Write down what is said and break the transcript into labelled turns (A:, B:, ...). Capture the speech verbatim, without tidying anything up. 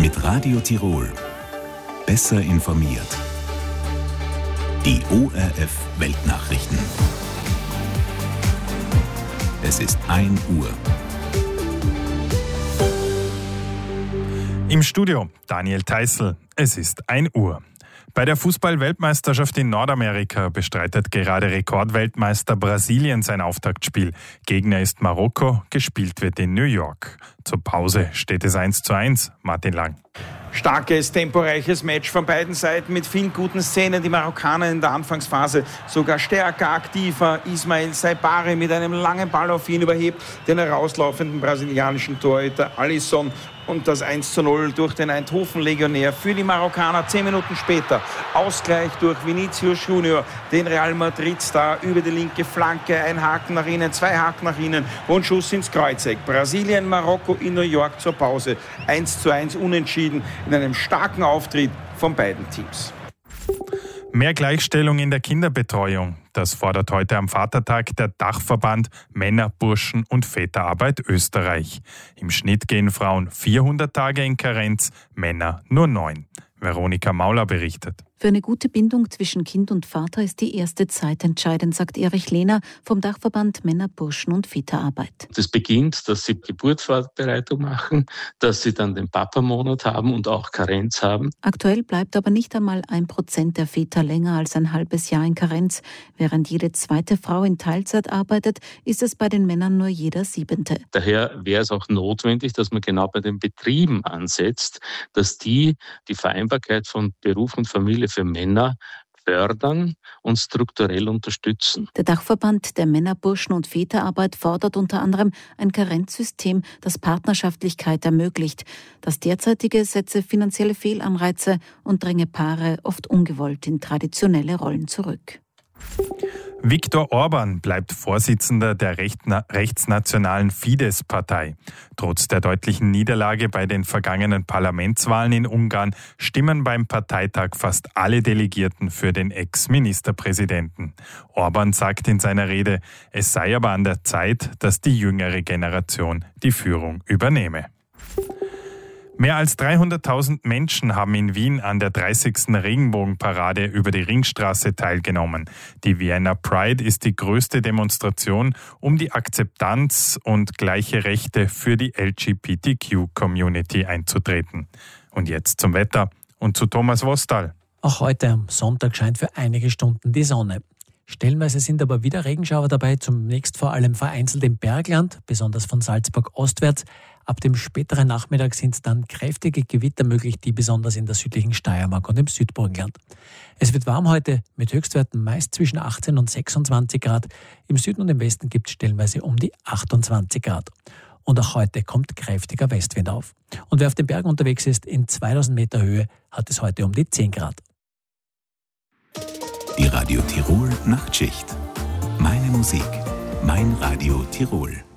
A: Mit Radio Tirol. Besser informiert. Die O R F Weltnachrichten. Es ist ein Uhr.
B: Im Studio Daniel Theißl. Es ist ein Uhr. Bei der Fußball-Weltmeisterschaft in Nordamerika bestreitet gerade Rekordweltmeister Brasilien sein Auftaktspiel. Gegner ist Marokko, gespielt wird in New York. Zur Pause steht es eins zu eins. Martin Lang.
C: Starkes, temporeiches Match von beiden Seiten mit vielen guten Szenen. Die Marokkaner in der Anfangsphase sogar stärker, aktiver. Ismail Saibari mit einem langen Ball auf ihn überhebt den herauslaufenden brasilianischen Torhüter Alisson. Und das eins zu null durch den Eindhoven-Legionär für die Marokkaner. Zehn Minuten später Ausgleich durch Vinicius Junior, den Real Madrid-Star, über die linke Flanke. Ein Haken nach innen, zwei Haken nach innen und Schuss ins Kreuzeck. Brasilien, Marokko in New York zur Pause. eins zu eins unentschieden in einem starken Auftritt von beiden Teams.
B: Mehr Gleichstellung in der Kinderbetreuung. Das fordert heute am Vatertag der Dachverband Männer-, Burschen- und Väterarbeit Österreich. Im Schnitt gehen Frauen vierhundert Tage in Karenz, Männer nur neun. Veronika Mauler berichtet.
D: Für eine gute Bindung zwischen Kind und Vater ist die erste Zeit entscheidend, sagt Erich Lehner vom Dachverband Männer-, Burschen- und Väterarbeit.
E: Das beginnt, dass sie Geburtsvorbereitung machen, dass sie dann den Papamonat haben und auch Karenz haben.
D: Aktuell bleibt aber nicht einmal ein Prozent der Väter länger als ein halbes Jahr in Karenz. Während jede zweite Frau in Teilzeit arbeitet, ist es bei den Männern nur jeder siebente.
E: Daher wäre es auch notwendig, dass man genau bei den Betrieben ansetzt, dass die die Vereinbarkeit von Beruf und Familie für Männer fördern und strukturell unterstützen.
D: Der Dachverband der Männer-, Burschen- und Väterarbeit fordert unter anderem ein Karenzsystem, das Partnerschaftlichkeit ermöglicht. Das derzeitige setze finanzielle Fehlanreize und dränge Paare oft ungewollt in traditionelle Rollen zurück.
B: Viktor Orban bleibt Vorsitzender der rechtsnationalen Fidesz-Partei. Trotz der deutlichen Niederlage bei den vergangenen Parlamentswahlen in Ungarn stimmen beim Parteitag fast alle Delegierten für den Ex-Ministerpräsidenten. Orban sagt in seiner Rede, es sei aber an der Zeit, dass die jüngere Generation die Führung übernehme. Mehr als dreihunderttausend Menschen haben in Wien an der dreißigsten Regenbogenparade über die Ringstraße teilgenommen. Die Vienna Pride ist die größte Demonstration, um die Akzeptanz und gleiche Rechte für die L G B T Q-Community einzutreten. Und jetzt zum Wetter und zu Thomas Wostal.
F: Auch heute am Sonntag scheint für einige Stunden die Sonne. Stellenweise sind aber wieder Regenschauer dabei, zunächst vor allem vereinzelt im Bergland, besonders von Salzburg ostwärts. Ab dem späteren Nachmittag sind dann kräftige Gewitter möglich, die besonders in der südlichen Steiermark und im Südburgenland. Es wird warm heute mit Höchstwerten meist zwischen achtzehn und sechsundzwanzig Grad. Im Süden und im Westen gibt es stellenweise um die achtundzwanzig Grad. Und auch heute kommt kräftiger Westwind auf. Und wer auf den Bergen unterwegs ist, in zweitausend Meter Höhe, hat es heute um die zehn Grad.
A: Die Radio Tirol Nachtschicht. Meine Musik, mein Radio Tirol.